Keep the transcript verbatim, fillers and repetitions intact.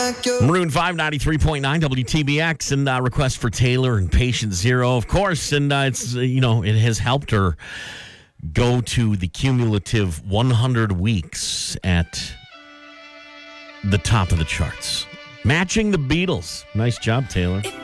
like you. Maroon five, ninety-three point nine W T B X, and uh, request for Taylor and Patient Zero, of course. And uh, it's, uh, you know, it has helped her go to the cumulative one hundred weeks at the top of the charts, matching the Beatles. Nice job, Taylor.